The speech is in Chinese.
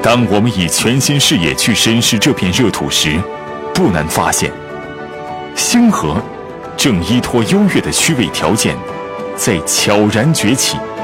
当我们以全新视野去审视这片热土时，不难发现，星河正依托优越的虚伪条件，在悄然崛起。